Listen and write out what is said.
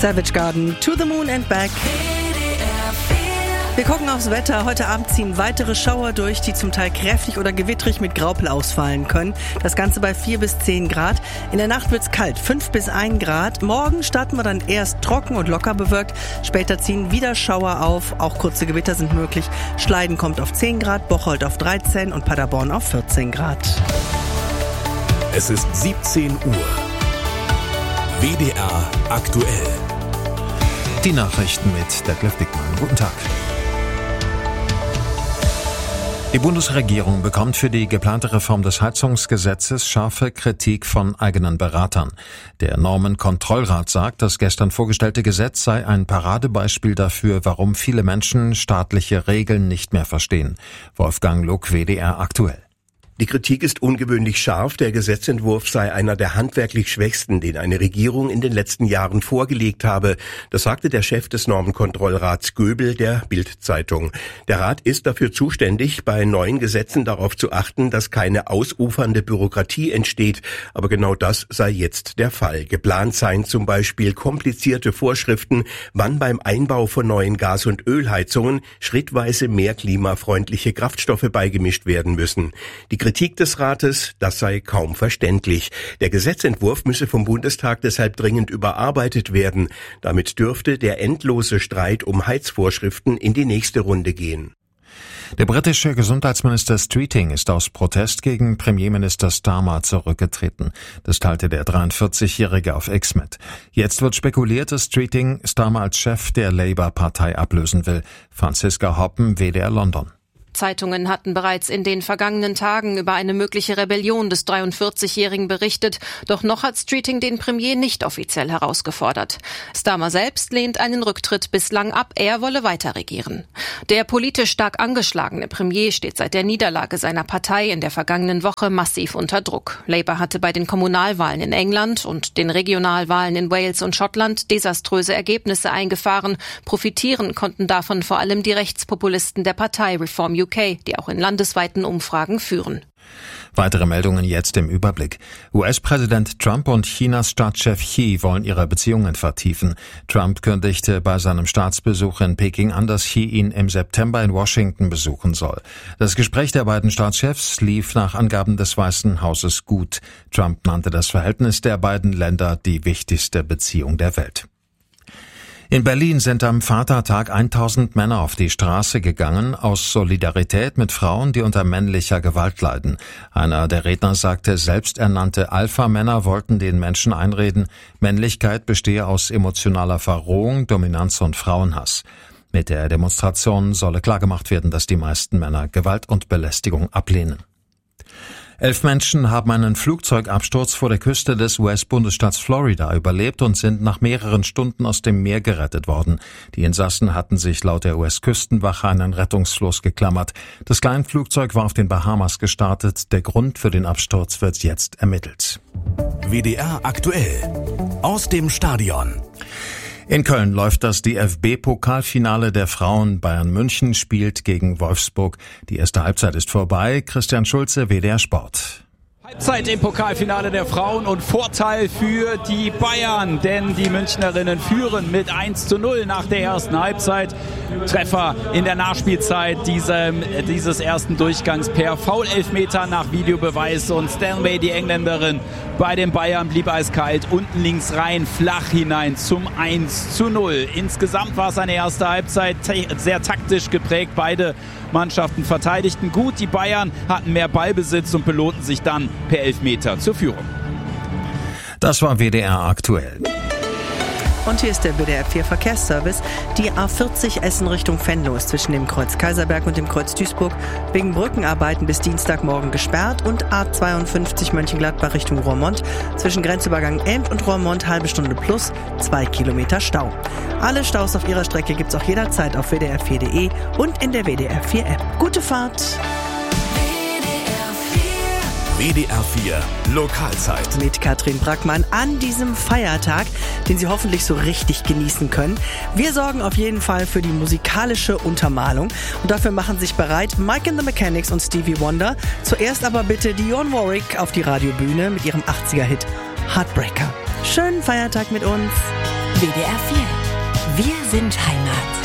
Savage Garden, To the Moon and Back. Wir gucken aufs Wetter. Heute Abend ziehen weitere Schauer durch, die zum Teil kräftig oder gewittrig mit Graupel ausfallen können. Das Ganze bei 4 bis 10 Grad. In der Nacht wird's kalt, 5 bis 1 Grad. Morgen starten wir dann erst trocken und locker bewölkt. Später ziehen wieder Schauer auf. Auch kurze Gewitter sind möglich. Schleiden kommt auf 10 Grad, Bocholt auf 13 und Paderborn auf 14 Grad. Es ist 17 Uhr. WDR aktuell. Die Nachrichten mit Detlef Dickmann. Guten Tag. Die Bundesregierung bekommt für die geplante Reform des Heizungsgesetzes scharfe Kritik von eigenen Beratern. Der Normenkontrollrat sagt, das gestern vorgestellte Gesetz sei ein Paradebeispiel dafür, warum viele Menschen staatliche Regeln nicht mehr verstehen. Wolfgang Luck, WDR aktuell. Die Kritik ist ungewöhnlich scharf. Der Gesetzentwurf sei einer der handwerklich schwächsten, den eine Regierung in den letzten Jahren vorgelegt habe. Das sagte der Chef des Normenkontrollrats Göbel der Bild-Zeitung. Der Rat ist dafür zuständig, bei neuen Gesetzen darauf zu achten, dass keine ausufernde Bürokratie entsteht. Aber genau das sei jetzt der Fall. Geplant seien zum Beispiel komplizierte Vorschriften, wann beim Einbau von neuen Gas- und Ölheizungen schrittweise mehr klimafreundliche Kraftstoffe beigemischt werden müssen. Die Kritik des Rates, das sei kaum verständlich. Der Gesetzentwurf müsse vom Bundestag deshalb dringend überarbeitet werden. Damit dürfte der endlose Streit um Heizvorschriften in die nächste Runde gehen. Der britische Gesundheitsminister Streeting ist aus Protest gegen Premierminister Starmer zurückgetreten. Das teilte der 43-Jährige auf X mit. Jetzt wird spekuliert, dass Streeting Starmer als Chef der Labour-Partei ablösen will. Franziska Hoppen, WDR London. Zeitungen hatten bereits in den vergangenen Tagen über eine mögliche Rebellion des 43-Jährigen berichtet, doch noch hat Streeting den Premier nicht offiziell herausgefordert. Starmer selbst lehnt einen Rücktritt bislang ab, er wolle weiter regieren. Der politisch stark angeschlagene Premier steht seit der Niederlage seiner Partei in der vergangenen Woche massiv unter Druck. Labour hatte bei den Kommunalwahlen in England und den Regionalwahlen in Wales und Schottland desaströse Ergebnisse eingefahren. Profitieren konnten davon vor allem die Rechtspopulisten der Partei Reform UK, die auch in landesweiten Umfragen führen. Weitere Meldungen jetzt im Überblick. US-Präsident Trump und Chinas Staatschef Xi wollen ihre Beziehungen vertiefen. Trump kündigte bei seinem Staatsbesuch in Peking an, dass Xi ihn im September in Washington besuchen soll. Das Gespräch der beiden Staatschefs lief nach Angaben des Weißen Hauses gut. Trump nannte das Verhältnis der beiden Länder die wichtigste Beziehung der Welt. In Berlin sind am Vatertag 1000 Männer auf die Straße gegangen, aus Solidarität mit Frauen, die unter männlicher Gewalt leiden. Einer der Redner sagte, selbsternannte Alpha-Männer wollten den Menschen einreden, Männlichkeit bestehe aus emotionaler Verrohung, Dominanz und Frauenhass. Mit der Demonstration solle klargemacht werden, dass die meisten Männer Gewalt und Belästigung ablehnen. 11 Menschen haben einen Flugzeugabsturz vor der Küste des US-Bundesstaats Florida überlebt und sind nach mehreren Stunden aus dem Meer gerettet worden. Die Insassen hatten sich laut der US-Küstenwache an einen Rettungsfloß geklammert. Das Kleinflugzeug war auf den Bahamas gestartet. Der Grund für den Absturz wird jetzt ermittelt. WDR aktuell. Aus dem Stadion. In Köln läuft das DFB-Pokalfinale der Frauen. Bayern München spielt gegen Wolfsburg. Die erste Halbzeit ist vorbei. Christian Schulze, WDR Sport. Halbzeit im Pokalfinale der Frauen und Vorteil für die Bayern, denn die Münchnerinnen führen mit 1:0 nach der ersten Halbzeit. Treffer in der Nachspielzeit dieses ersten Durchgangs per Foul-Elfmeter nach Videobeweis und Stanley, die Engländerin, bei den Bayern blieb eiskalt, unten links rein, flach hinein zum 1:0. Insgesamt war es eine erste Halbzeit sehr taktisch geprägt. Beide Mannschaften verteidigten gut. Die Bayern hatten mehr Ballbesitz und belohnten sich dann per Elfmeter zur Führung. Das war WDR aktuell. Und hier ist der WDR 4 Verkehrsservice. Die A40 Essen Richtung Venlo ist zwischen dem Kreuz Kaiserberg und dem Kreuz Duisburg wegen Brückenarbeiten bis Dienstagmorgen gesperrt und A52 Mönchengladbach Richtung Roermond zwischen Grenzübergang Elmt und Roermond halbe Stunde plus 2 Kilometer Stau. Alle Staus auf ihrer Strecke gibt's auch jederzeit auf wdr4.de und in der WDR 4 App. Gute Fahrt! WDR 4 Lokalzeit. Mit Katrin Brackmann an diesem Feiertag, den Sie hoffentlich so richtig genießen können. Wir sorgen auf jeden Fall für die musikalische Untermalung und dafür machen sich bereit Mike and the Mechanics und Stevie Wonder. Zuerst aber bitte Dionne Warwick auf die Radiobühne mit ihrem 80er-Hit Heartbreaker. Schönen Feiertag mit uns. WDR 4. Wir sind Heimat.